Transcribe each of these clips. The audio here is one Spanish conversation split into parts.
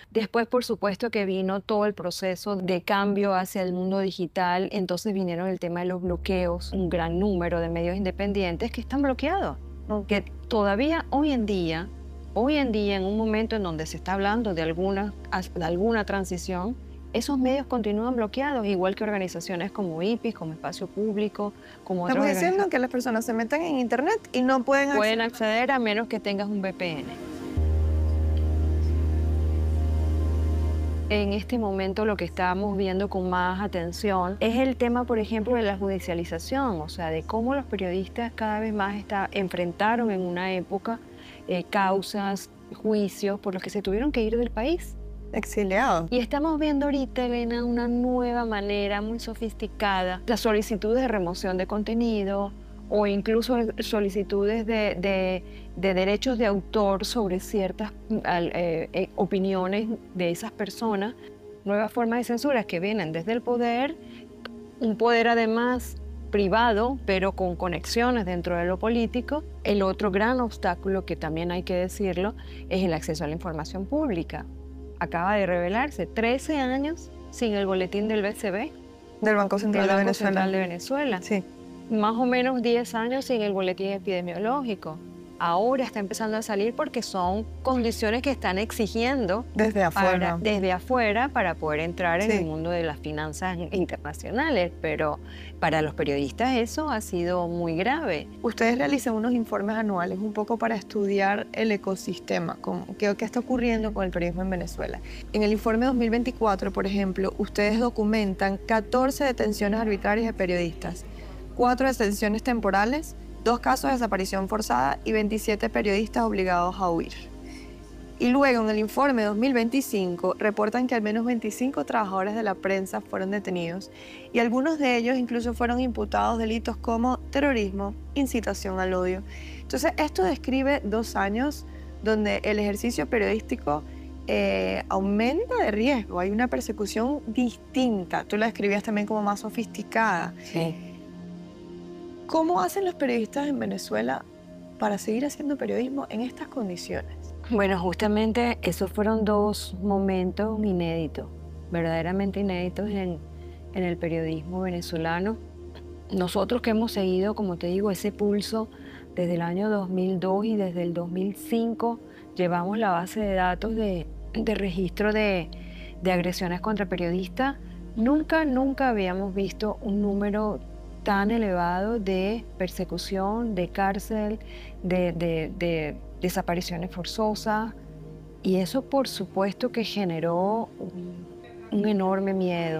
Después, por supuesto, que vino todo el proceso de cambio hacia el mundo digital, entonces vinieron el tema de los bloqueos, un gran número de medios independientes que están bloqueados, que todavía hoy en día, en un momento en donde se está hablando de alguna transición, esos medios continúan bloqueados, igual que organizaciones como IPIS, como Espacio Público, como otras Estamos diciendo organizaciones. que las personas se meten en internet y no pueden Pueden acceder. acceder a menos que tengas un VPN. En este momento lo que estamos viendo con más atención es el tema, por ejemplo, de la judicialización, o sea, de cómo los periodistas cada vez más enfrentaron en una época causas, juicios por los que se tuvieron que ir del país. Exiliados. Y estamos viendo ahorita, Elena, una nueva manera muy sofisticada, las solicitudes de remoción de contenido o incluso solicitudes de derechos de autor sobre ciertas opiniones de esas personas, nuevas formas de censura que vienen desde el poder, un poder además privado, pero con conexiones dentro de lo político. El otro gran obstáculo, que también hay que decirlo, es el acceso a la información pública. Acaba de revelarse 13 años sin el boletín del BCB, Del Banco Central de Banco Venezuela. Central de Venezuela. Sí. Más o menos 10 años sin el boletín epidemiológico. Ahora está empezando a salir porque son condiciones que están exigiendo Desde afuera. desde afuera para poder entrar en Sí. el mundo de las finanzas internacionales. Pero para los periodistas eso ha sido muy grave. Ustedes realizan unos informes anuales un poco para estudiar el ecosistema, qué está ocurriendo con el periodismo en Venezuela. En el informe 2024, por ejemplo, ustedes documentan 14 detenciones arbitrarias de periodistas, 4 detenciones temporales, 2 casos de desaparición forzada y 27 periodistas obligados a huir. Y luego, en el informe 2025, reportan que al menos 25 trabajadores de la prensa fueron detenidos y algunos de ellos incluso fueron imputados delitos como terrorismo, incitación al odio. Entonces, esto describe 2 años donde el ejercicio periodístico aumenta de riesgo. Hay una persecución distinta. Tú la describías también como más sofisticada. Sí. ¿Cómo hacen los periodistas en Venezuela para seguir haciendo periodismo en estas condiciones? Bueno, justamente esos fueron 2 momentos inéditos, verdaderamente inéditos en el periodismo venezolano. Nosotros que hemos seguido, como te digo, ese pulso desde el año 2002 y desde el 2005, llevamos la base de datos de registro de agresiones contra periodistas. Nunca habíamos visto un número tan elevado de persecución, de cárcel, de desapariciones forzosas, y eso por supuesto que generó un enorme miedo.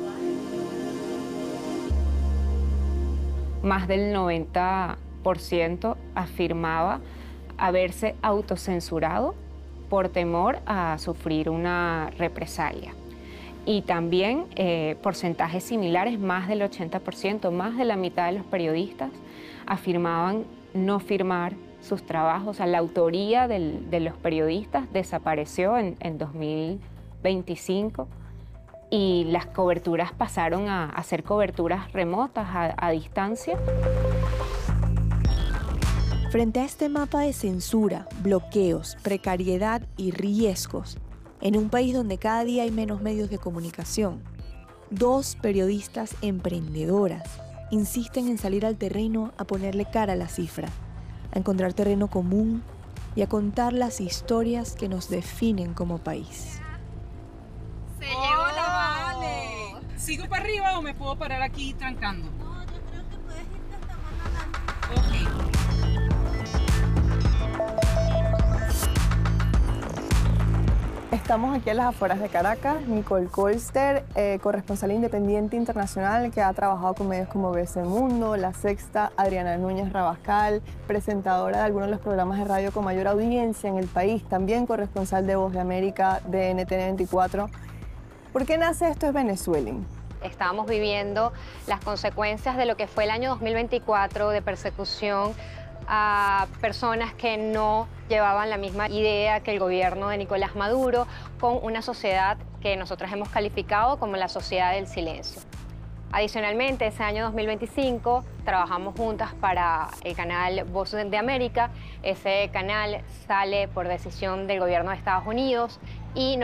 Más del 90% afirmaba haberse autocensurado por temor a sufrir una represalia. Y también porcentajes similares, más del 80%, más de la mitad de los periodistas afirmaban no firmar sus trabajos. O sea, la autoría de los periodistas desapareció en 2025 y las coberturas pasaron a ser coberturas remotas, a distancia. Frente a este mapa de censura, bloqueos, precariedad y riesgos, en un país donde cada día hay menos medios de comunicación, 2 periodistas emprendedoras insisten en salir al terreno a ponerle cara a la cifra, a encontrar terreno común y a contar las historias que nos definen como país. ¡Hola, Vale! ¿Sigo para arriba o me puedo parar aquí trancando? No, yo creo que puedes irte hasta más adelante. Ok. Estamos aquí en las afueras de Caracas. Nicole Colster, corresponsal independiente internacional que ha trabajado con medios como BBC Mundo, La Sexta; Adriana Núñez Rabascal, presentadora de algunos de los programas de radio con mayor audiencia en el país, también corresponsal de Voz de América, de NTN 24. ¿Por qué nace Esto es Venezuelan? Estamos viviendo las consecuencias de lo que fue el año 2024 de persecución a personas que no llevaban la misma idea que el gobierno de Nicolás Maduro, con una sociedad que nosotros hemos calificado como la sociedad del silencio. Adicionalmente, ese año 2025 trabajamos juntas para el canal Voz de América. Ese canal sale por decisión del gobierno de Estados Unidos y